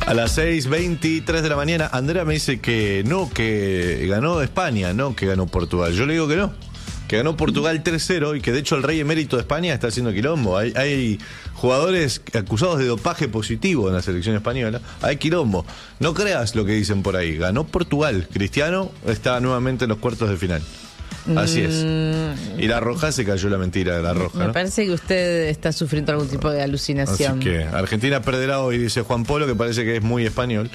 A las 6:23 de la mañana, Andrea me dice que no, que ganó España, no que ganó Portugal. Yo le digo que no, que ganó Portugal 3-0 y que de hecho el rey emérito de España está haciendo quilombo. Hay jugadores acusados de dopaje positivo en la selección española. Hay quilombo. No creas lo que dicen por ahí. Ganó Portugal. Cristiano está nuevamente en los cuartos de final. Así es. Y la Roja se cayó la mentira de la Roja, Me ¿no? parece que usted está sufriendo algún tipo de alucinación. Así que Argentina perderá hoy, dice Juan Polo, que parece que es muy español.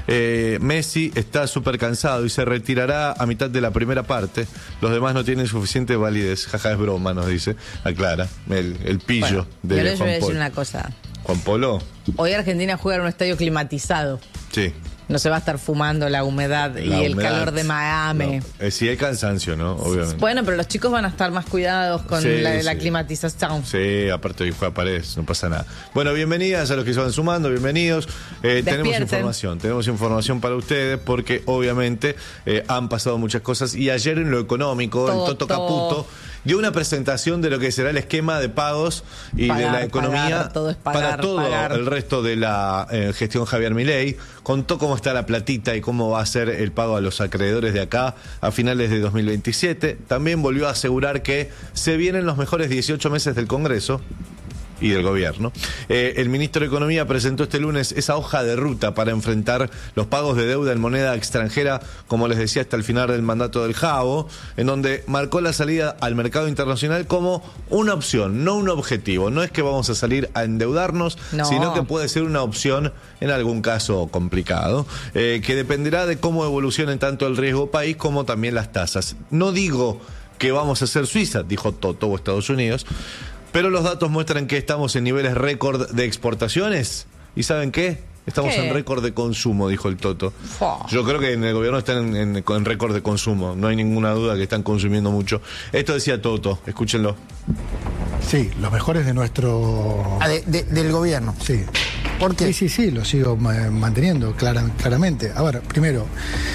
Messi está súper cansado y se retirará a mitad de la primera parte. Los demás no tienen suficiente validez. Jaja, es broma, nos dice. Aclara. El pillo de yo les voy a Juan decir Polo. una cosa. Juan Polo. Hoy Argentina juega en un estadio climatizado. Sí. No se va a estar fumando la humedad y el calor de Miami. No. Sí, el cansancio, ¿no? Obviamente. Bueno, pero los chicos van a estar más cuidados con la climatización. Sí, aparte hoy juega Paredes, no pasa nada. Bueno, bienvenidas a los que se van sumando, bienvenidos. Tenemos información para ustedes porque obviamente han pasado muchas cosas y ayer en lo económico, el Toto Caputo dio una presentación de lo que será el esquema de pagos y de la economía para todo el resto de la gestión Javier Milei. Contó cómo está la platita y cómo va a ser el pago a los acreedores de acá a finales de 2027. También volvió a asegurar que se vienen los mejores 18 meses del Congreso y del gobierno. El ministro de Economía presentó este lunes esa hoja de ruta para enfrentar los pagos de deuda en moneda extranjera, como les decía, hasta el final del mandato del Jabo, en donde marcó la salida al mercado internacional como una opción, no un objetivo. No es que vamos a salir a endeudarnos, sino que puede ser una opción en algún caso complicado, que dependerá de cómo evolucionen tanto el riesgo país como también las tasas. No digo que vamos a ser Suiza, dijo Toto, o Estados Unidos, pero los datos muestran que estamos en niveles récord de exportaciones. ¿Y saben qué? Estamos en récord de consumo, dijo el Toto. Yo creo que en el gobierno están en récord de consumo. No hay ninguna duda que están consumiendo mucho. Esto decía Toto, escúchenlo. Sí, los mejores de nuestro... del gobierno. Sí. ¿Por qué? Sí, lo sigo manteniendo claramente. A ver, primero...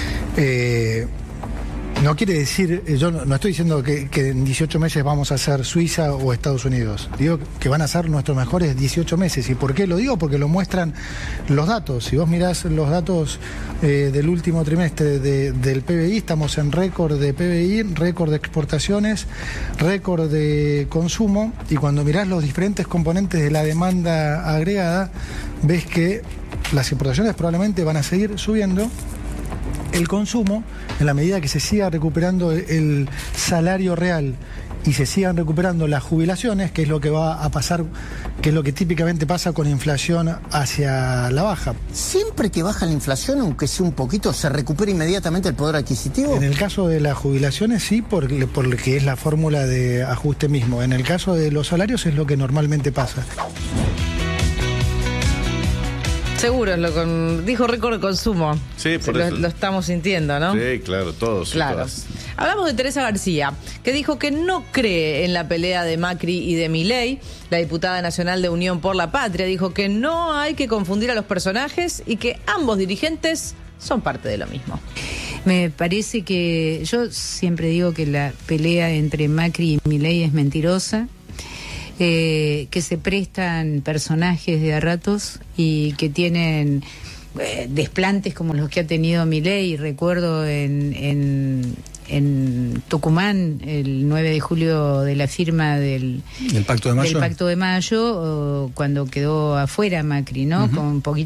no quiere decir, yo no estoy diciendo que en 18 meses vamos a ser Suiza o Estados Unidos. Digo que van a ser nuestros mejores 18 meses. ¿Y por qué lo digo? Porque lo muestran los datos. Si vos mirás los datos del último trimestre del PBI, estamos en récord de PBI, récord de exportaciones, récord de consumo. Y cuando mirás los diferentes componentes de la demanda agregada, ves que las importaciones probablemente van a seguir subiendo. El consumo, en la medida que se siga recuperando el salario real y se sigan recuperando las jubilaciones, que es lo que va a pasar, que es lo que típicamente pasa con inflación hacia la baja. Siempre que baja la inflación, aunque sea un poquito, ¿se recupera inmediatamente el poder adquisitivo? En el caso de las jubilaciones sí, porque es la fórmula de ajuste mismo. En el caso de los salarios es lo que normalmente pasa. Seguro, dijo récord de consumo. Sí, por eso. Lo estamos sintiendo, ¿no? Sí, claro, todos. Claro. Hablamos de Teresa García, que dijo que no cree en la pelea de Macri y de Milei. La diputada nacional de Unión por la Patria dijo que no hay que confundir a los personajes y que ambos dirigentes son parte de lo mismo. Me parece que yo siempre digo que la pelea entre Macri y Milei es mentirosa. Que se prestan personajes de a ratos y que tienen desplantes como los que ha tenido Milei. Recuerdo en Tucumán, el 9 de julio de la firma del Pacto de Mayo. Del Pacto de Mayo, cuando quedó afuera Macri, ¿no? Con poquito